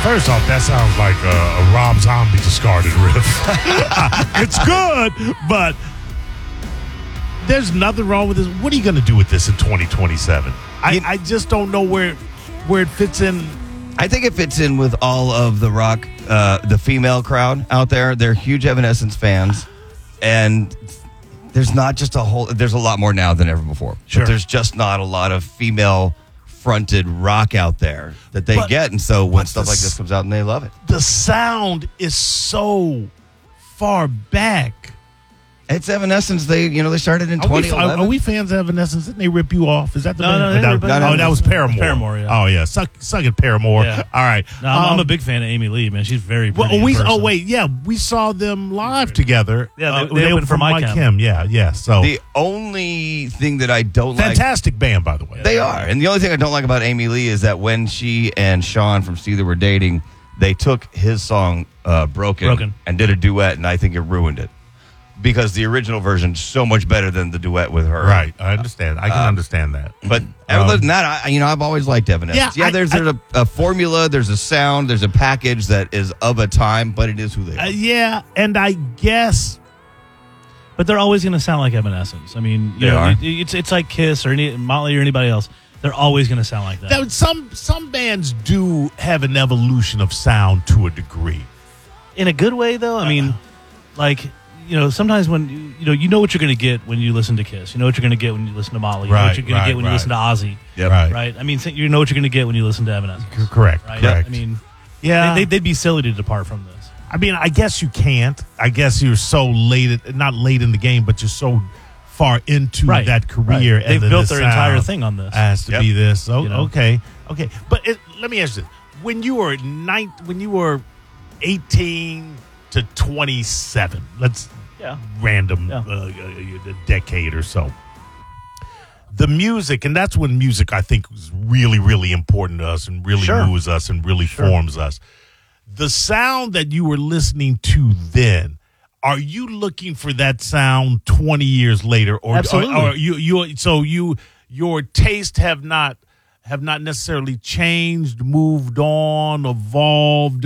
First off, that sounds like a Rob Zombie discarded riff. It's good, but there's nothing wrong with this. What are you going to do with this in 2027? I just don't know where it fits in. I think it fits in with all of the rock, the female crowd out there. They're huge Evanescence fans, and there's not just there's a lot more now than ever before. Sure. But there's just not a lot of female-fronted rock out there that they get, and so when stuff like this comes out, and they love it. The sound is so far back. It's Evanescence. They started in 2011. Are we fans of Evanescence? Didn't they rip you off? Is that the No, band? That was Paramore. Paramore, yeah. Oh, yeah. Suck it, Paramore. Yeah. All right. No, I'm a big fan of Amy Lee, man. She's very pretty. We saw them live together. Yeah, they opened for Mike Kim. Yeah. So the only thing that I don't fantastic band, by the way. They are. And the only thing I don't like about Amy Lee is that when she and Sean from Steeler were dating, they took his song Broken and did a duet, and I think it ruined it. Because the original version's so much better than the duet with her. Right, I understand. I can understand that. But other than that, I've always liked Evanescence. There's a formula, there's a sound, there's a package that is of a time, but it is who they are. And I guess... But they're always going to sound like Evanescence. I mean, it's like Kiss or Motley or anybody else. They're always going to sound like that. Some bands do have an evolution of sound to a degree. In a good way, though. I mean, sometimes when you know what you're going to get when you listen to Kiss. You know what you're going to get when you listen to Motley. You know what you're going to get when you listen to Ozzy. Yep. Right. I mean, you know what you're going to get when you listen to Evanescence. Correct. Right? Correct. I mean, they'd be silly to depart from this. I mean, I guess you can't. I guess you're so not late in the game, but you're so far into that career. Right. They've built their entire thing on this. Has to be this. Okay. But let me ask you this: when you were 18 to 27, random a decade or so. The music, and that's when music, I think, was really, really important to us and really moves us and really forms us. The sound that you were listening to then, are you looking for that sound 20 years later? Absolutely. Your taste have not necessarily changed, moved on, evolved,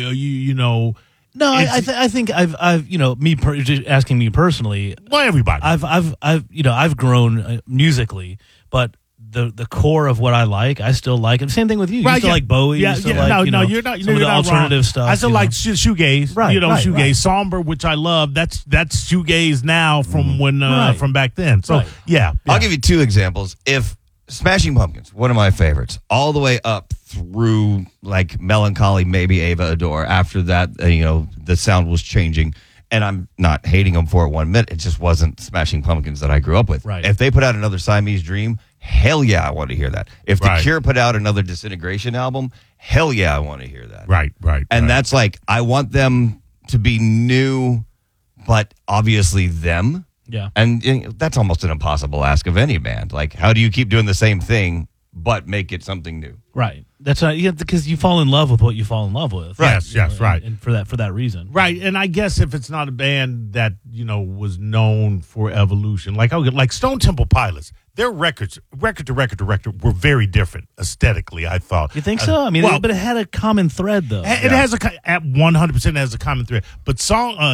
No, I think I've asking me personally. Well, everybody. I've grown musically, but the core of what I like, I still like. And same thing with you. You still like Bowie. Yeah, you still you're not. Some of the alternative stuff. I still like shoegaze. Right, shoegaze, right. Somber, which I love. That's shoegaze now from from back then. So I'll give you two examples. If Smashing Pumpkins, one of my favorites, all the way up through like Melancholy, maybe Ava Adore. After that, the sound was changing, and I'm not hating them for it 1 minute. It just wasn't Smashing Pumpkins that I grew up with. Right. If they put out another Siamese Dream, hell yeah, I want to hear that. If The Cure put out another Disintegration album, hell yeah, I want to hear that. Right. And that's like, I want them to be new, but obviously them. Yeah. And that's almost an impossible ask of any band. Like, how do you keep doing the same thing but make it something new? Right. That's right. Yeah, because you fall in love with what you fall in love with. Right. Yes, right. And for that reason. Right. And I guess if it's not a band that, was known for evolution, like Stone Temple Pilots, their record to record were very different aesthetically, I thought. You think so? I mean, but it had a common thread, though. It has at 100% has a common thread. But songs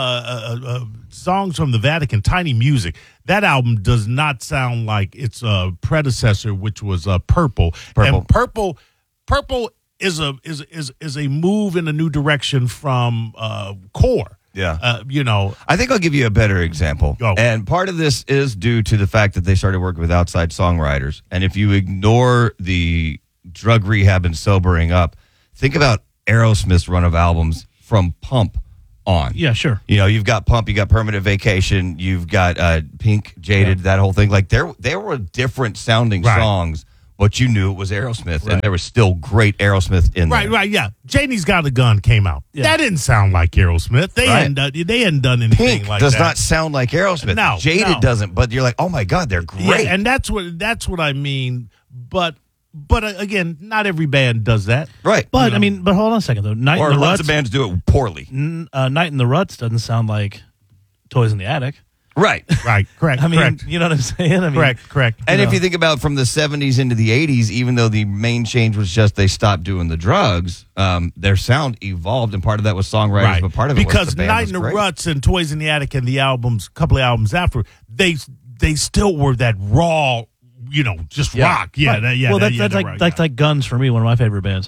from the Vatican, Tiny Music, that album does not sound like its predecessor, which was Purple. And Purple is a move in a new direction from Core. Yeah. I think I'll give you a better example. Go. And part of this is due to the fact that they started working with outside songwriters. And if you ignore the drug rehab and sobering up, think about Aerosmith's run of albums from Pump on. Yeah, sure. You've got Pump, you got Permanent Vacation, you've got Pink, Jaded, that whole thing. Like, there were different sounding songs, but you knew it was Aerosmith, and there was still great Aerosmith in there. Right, yeah. Janie's Got a Gun came out. Yeah. That didn't sound like Aerosmith. They hadn't done anything Pink like that. does not sound like Aerosmith. No, Jaded doesn't, but you're like, oh my God, they're great. Yeah, and that's what I mean. But again, not every band does that. Right. But hold on a second though. Night in the lots Ruts, of bands do it poorly. Night in the Ruts doesn't sound like Toys in the Attic. Right. Correct. I mean, correct. you know what I'm saying? I mean, Correct. And if you think about from the 70s into the 80s, even though the main change was just they stopped doing the drugs, their sound evolved, and part of that was songwriters, but part of it because was the band Night was in the great. Ruts and Toys in the Attic and the couple of albums after, they still were that raw, just rock. Yeah, right. yeah. Well, that's like Guns for me, one of my favorite bands.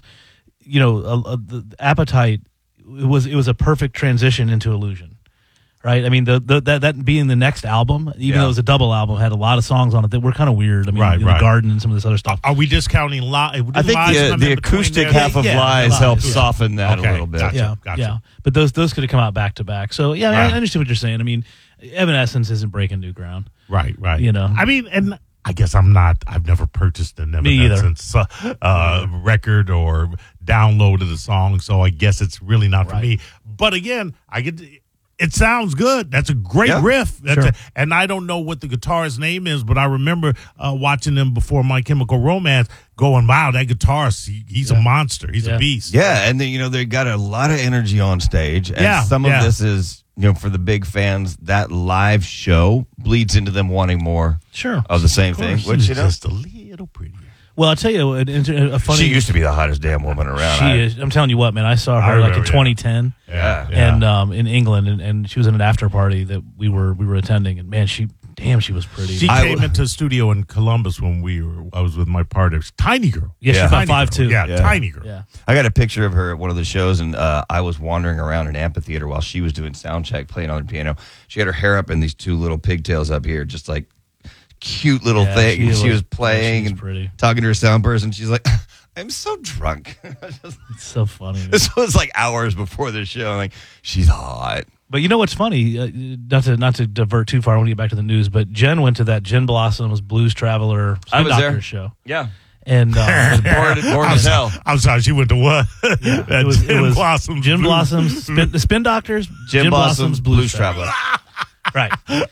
The Appetite, it was a perfect transition into Illusion. Right, I mean that being the next album, even though it was a double album, had a lot of songs on it that were kind of weird. I mean, the Garden and some of this other stuff. Are we discounting Lies? I think the acoustic half of Lies helped soften that a little bit. Gotcha. Yeah, but those could have come out back to back. So yeah, I understand what you're saying. I mean, Evanescence isn't breaking new ground. Right. I mean, and I guess I've never purchased an Evanescence record or downloaded a song, so I guess it's really not for me. But again, it sounds good. That's a great riff. And I don't know what the guitarist's name is, but I remember watching them before My Chemical Romance going, wow, that guitarist, he's a monster. He's a beast. Yeah, and they got a lot of energy on stage. And some of this is, for the big fans, that live show bleeds into them wanting more of the same thing. Which, just a little prettier. Well, I'll tell you a funny. She used to be the hottest damn woman around. She is. I'm telling you what, man. I saw her in 2010. Yeah. And in England, and she was in an after party that we were attending, and man, she was pretty. She came into the studio in Columbus when I was with my partners. Tiny girl. Yeah, she's about 5'2". Yeah, tiny girl. Yeah. I got a picture of her at one of the shows, and I was wandering around an amphitheater while she was doing sound check, playing on the piano. She had her hair up in these two little pigtails up here, just like cute little thing. She was playing and talking to her sound person. She's like, I'm so drunk. It's so funny. This was like hours before the show. I'm like, she's hot. But you know what's funny? Not to divert too far. I want to get back to the news. But Jen went to that Jen Blossoms Blues Traveler Spin Doctors show. Yeah. And bored as hell. I'm sorry, she went to what? Yeah, it was Blossoms. Jen Blossoms, the Spin Doctors, Jen Blossoms Blues Traveler. Right.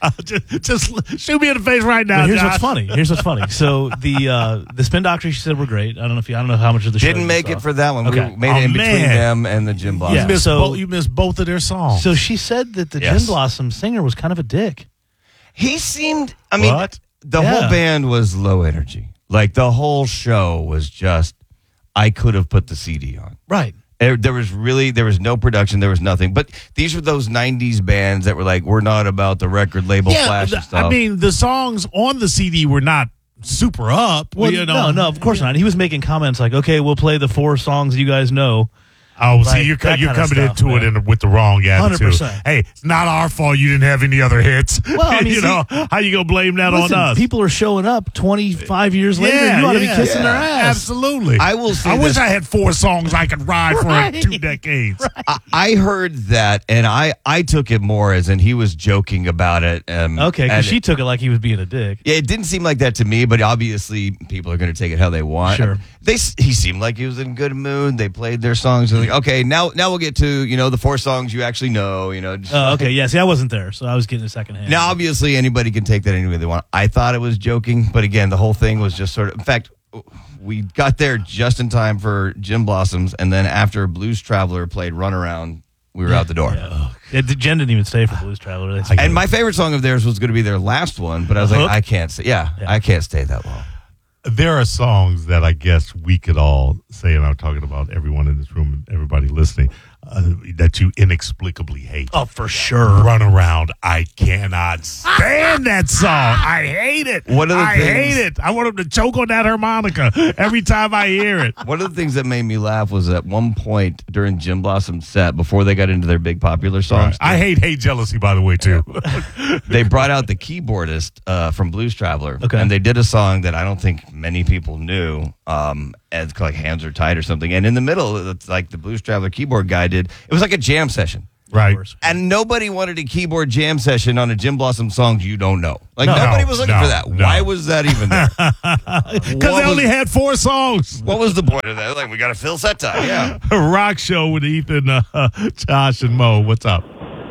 Just shoot me in the face right now. But here's what's funny. So the Spin Doctors, she said, were great. I don't know how much of the show didn't make it for that one. Okay. We made it in between them and the Jen Blossoms. You missed both of their songs. So she said that the Jen Blossoms singer was kind of a dick. He seemed. I mean, the whole band was low energy. Like the whole show was just. I could have put the CD on. Right. There was no production. There was nothing. But these were those 90s bands that were like, we're not about the record label flash and stuff. I mean, the songs on the CD were not super up. Well, no, of course not. He was making comments like, okay, we'll play the 4 songs you guys know. Oh, see, you're coming into it with the wrong attitude. 100%. Hey, it's not our fault you didn't have any other hits. Well, I mean, how you gonna blame that on us? People are showing up 25 years later. You ought to be kissing their ass. Absolutely. I will say I wish I had 4 songs I could ride for 2 decades. Right. I heard that, and I took it more as in he was joking about it. Okay, because she took it like he was being a dick. Yeah, it didn't seem like that to me, but obviously people are going to take it how they want. Sure. He seemed like he was in a good mood. They played their songs. Like, okay, now we'll get to the 4 songs you actually know. Okay, yeah. See, I wasn't there, so I was getting a second hand. Now, obviously, anybody can take that any way they want. I thought it was joking, but again, the whole thing was just sort of. In fact, we got there just in time for Jen Blossoms, and then after Blues Traveler played Runaround, we were out the door. Yeah. Jen didn't even stay for Blues Traveler. And my favorite song of theirs was going to be their last one, but I was like, I can't stay. I can't stay that long. There are songs that I guess we could all say, and I'm talking about everyone in this room and everybody listening, that you inexplicably hate. Oh, for sure. Run Around. I cannot stand that song. I hate it. I hate it. I want him to choke on that harmonica every time I hear it. One of the things that made me laugh was at one point during Jen Blossom's set, before they got into their big popular songs. Right. I hate Jealousy, by the way, too. They brought out the keyboardist from Blues Traveler, and they did a song that I don't think many people knew. It's like Hands Are Tied or something. And in the middle, it's like the Blues Traveler keyboard guy did. It was like a jam session. Right. And nobody wanted a keyboard jam session on a Jen Blossom song you don't know. Like, nobody was looking for that. Why was that even there? Because they only had 4 songs. What was the point of that? Like, we got to fill set time. Yeah. A rock show with Ethan, Josh, and Mo. What's up?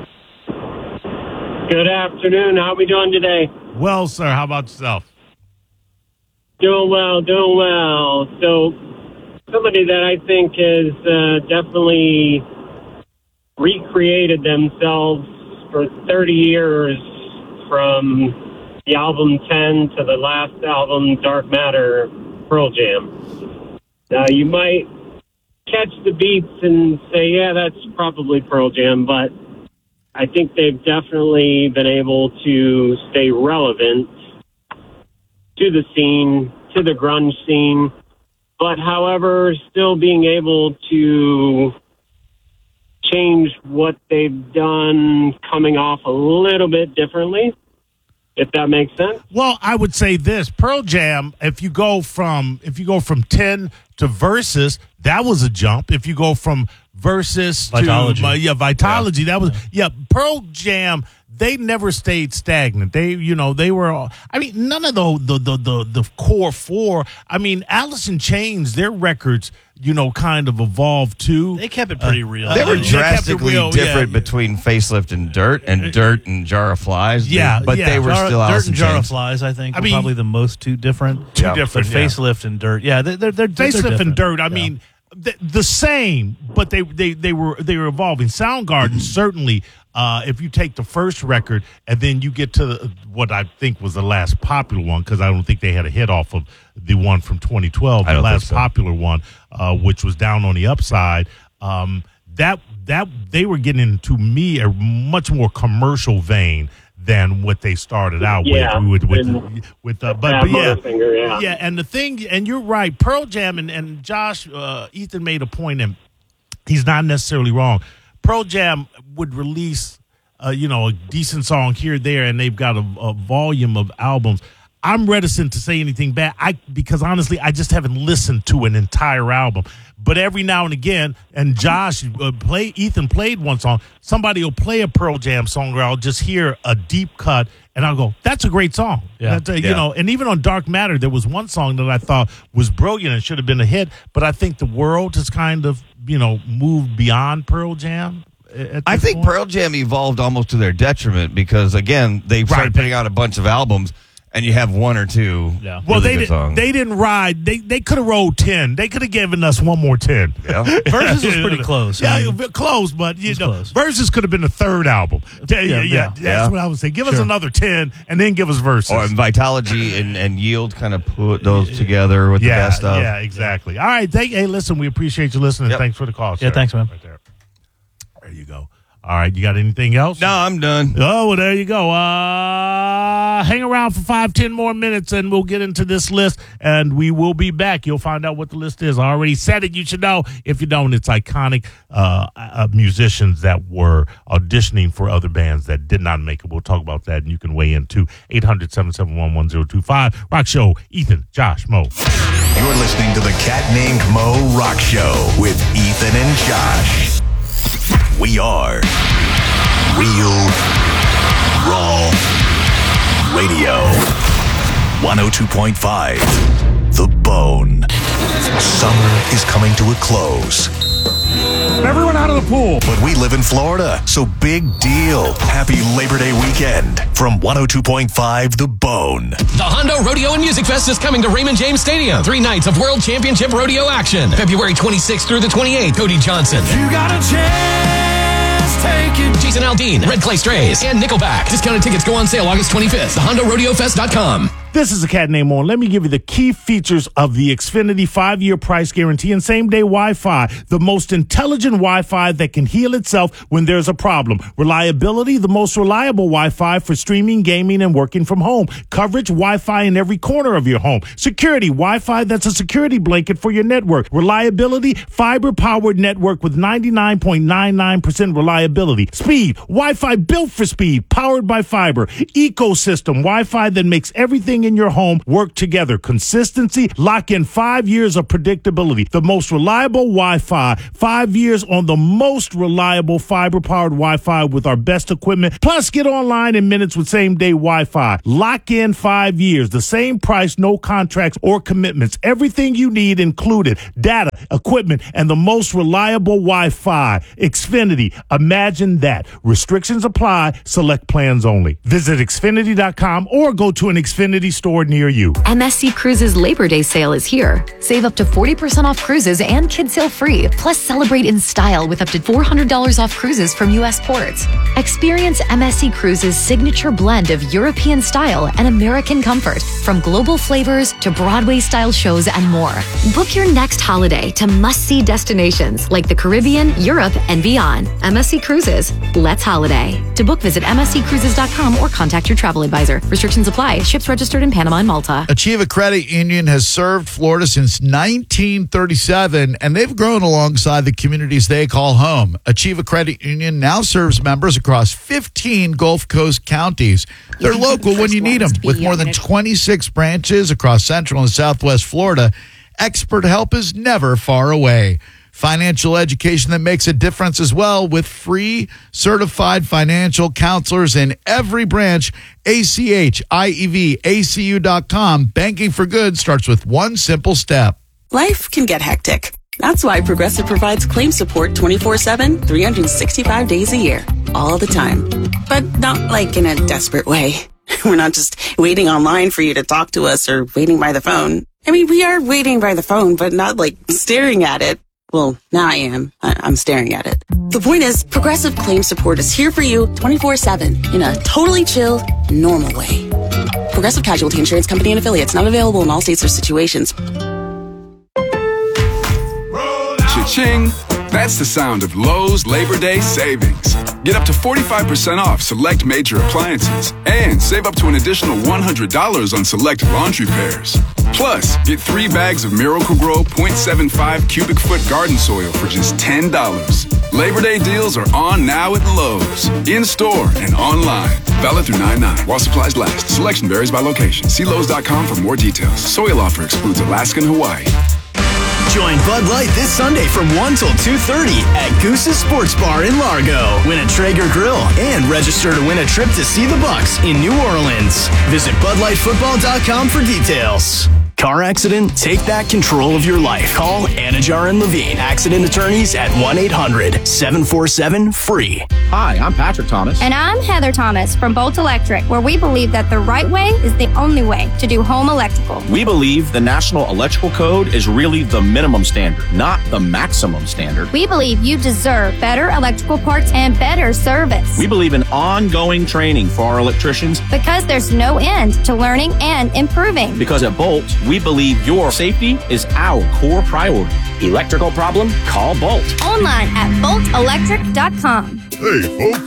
Good afternoon. How are we doing today? Well, sir. How about yourself? Doing well. So, somebody that I think has definitely recreated themselves for 30 years from the album 10 to the last album, Dark Matter, Pearl Jam. Now, you might catch the beats and say, yeah, that's probably Pearl Jam, but I think they've definitely been able to stay relevant to the scene, to the grunge scene, but however, still being able to change what they've done, coming off a little bit differently, if that makes sense. Well, I would say this: Pearl Jam. If you go from 10 to Versus, that was a jump. If you go from Versus Vitalogy. to Vitalogy, that was Pearl Jam. They never stayed stagnant. They were. I mean, none of the core four. I mean, Alice in Chains, their records, kind of evolved too. They kept it pretty real. They were drastically different between Facelift and Dirt and Jar of Flies. But they were still Alice Dirt and Jar of Flies. I think were probably the most two different. Two different. But Facelift and Dirt. Yeah, they're Facelift and Dirt. I mean, the same, but they were evolving. Soundgarden certainly. If you take the first record and then you get to what I think was the last popular one, because I don't think they had a hit off of the one from 2012, the last popular one, which was Down on the Upside. That they were getting into me a much more commercial vein than what they started out with. And the thing, and you're right, Pearl Jam and Josh, Ethan made a point, and he's not necessarily wrong. Pearl Jam would release, a decent song here or there, and they've got a volume of albums. I'm reticent to say anything bad because honestly, I just haven't listened to an entire album. But every now and again, and Ethan played one song, somebody will play a Pearl Jam song, or I'll just hear a deep cut, and I'll go, that's a great song. Yeah. And even on Dark Matter, there was one song that I thought was brilliant and should have been a hit, but I think the world has kind of, moved beyond Pearl Jam. I think Pearl Jam evolved almost to their detriment because, again, they started putting out a bunch of albums, and you have one or two. Yeah. Well, really they didn't ride. They could have rolled 10. They could have given us one more 10. Yeah. Versus was pretty close. Close, but close. Versus could have been the third album. That's what I would say. Give us another 10, and then give us Versus. Or Vitalogy and Yield kind of put those together with the best stuff. Yeah, exactly. All right. Hey, listen, we appreciate you listening. Yep. Thanks for the call, sir. Yeah, thanks, man. Right there. There you go. All right, you got anything else? No, I'm done. Oh, well, there you go. Hang around for 5-10 more minutes, and we'll get into this list, and we will be back. You'll find out what the list is. I already said it. You should know. If you don't, it's iconic musicians that were auditioning for other bands that did not make it. We'll talk about that, and you can weigh in, too. 800-771-1025. Rock Show, Ethan, Josh, Mo. You're listening to the Cat Named Mo Rock Show with Ethan and Josh. We are Real Raw Radio. 102.5 The Bone. Summer is coming to a close. Everyone out of the pool. But we live in Florida, so big deal. Happy Labor Day weekend from 102.5 The Bone. The Hondo Rodeo and Music Fest is coming to Raymond James Stadium. 3 nights of World Championship Rodeo action. February 26th through the 28th. Cody Johnson. You got a chance, take it. Jason Aldean, Red Clay Strays, and Nickelback. Discounted tickets go on sale August 25th. TheHondoRodeoFest.com. This is a Cat Named Mo. Let me give you the key features of the Xfinity 5-year price guarantee and same-day Wi-Fi. The most intelligent Wi-Fi that can heal itself when there's a problem. Reliability, the most reliable Wi-Fi for streaming, gaming, and working from home. Coverage, Wi-Fi in every corner of your home. Security, Wi-Fi that's a security blanket for your network. Reliability, fiber-powered network with 99.99% reliability. Speed, Wi-Fi built for speed, powered by fiber. Ecosystem, Wi-Fi that makes everything in your home work together. Consistency, lock in 5 years of predictability. The most reliable Wi-Fi, 5 years on the most reliable fiber-powered Wi-Fi with our best equipment. Plus, get online in minutes with same-day Wi-Fi. Lock in 5 years. The same price, no contracts or commitments. Everything you need included. Data, equipment, and the most reliable Wi-Fi. Xfinity. Imagine that. Restrictions apply. Select plans only. Visit Xfinity.com or go to an Xfinity store near you. MSC Cruises Labor Day sale is here. Save up to 40% off cruises and kids sail free. Plus, celebrate in style with up to $400 off cruises from U.S. ports. Experience MSC Cruises' signature blend of European style and American comfort, from global flavors to Broadway-style shows and more. Book your next holiday to must-see destinations like the Caribbean, Europe, and beyond. MSC Cruises. Let's holiday. To book, visit msccruises.com or contact your travel advisor. Restrictions apply. Ships registered in Panama and Malta. Achieva Credit Union has served Florida since 1937, and they've grown alongside the communities they call home. Achieva Credit Union now serves members across 15 Gulf Coast counties. They're local when you need them. With more than 26 branches across Central and Southwest Florida, expert help is never far away. Financial education that makes a difference as well, with free certified financial counselors in every branch. ACHIEVACU.com. Banking for good starts with one simple step. Life can get hectic. That's why Progressive provides claim support 24/7, 365 days a year, all the time. But not like in a desperate way. We're not just waiting online for you to talk to us or waiting by the phone. I mean, we are waiting by the phone, but not like staring at it. Well, now I am. I'm staring at it. The point is, Progressive Claim Support is here for you 24/7 in a totally chill, normal way. Progressive Casualty Insurance Company and Affiliates, not available in all states or situations. Cha-ching! That's the sound of Lowe's Labor Day savings. Get up to 45% off select major appliances and save up to an additional $100 on select laundry pairs. Plus, get 3 bags of Miracle-Gro 0.75 cubic foot garden soil for just $10. Labor Day deals are on now at Lowe's, in-store and online. Valid through 9/9 while supplies last. Selection varies by location. See Lowe's.com for more details. Soil offer excludes Alaska and Hawaii. Join Bud Light this Sunday from 1 till 2:30 at Goose's Sports Bar in Largo. Win a Traeger grill and register to win a trip to see the Bucks in New Orleans. Visit BudLightFootball.com for details. Car accident? Take back control of your life. Call Anajar and Levine Accident Attorneys at 1-800-747-FREE. Hi, I'm Patrick Thomas. And I'm Heather Thomas from Bolt Electric, where we believe that the right way is the only way to do home electrical. We believe the National Electrical Code is really the minimum standard, not the maximum standard. We believe you deserve better electrical parts and better service. We believe in ongoing training for our electricians. Because there's no end to learning and improving. Because at Bolt, we believe your safety is our core priority. Electrical problem? Call Bolt. Online at boltelectric.com. Hey, folks.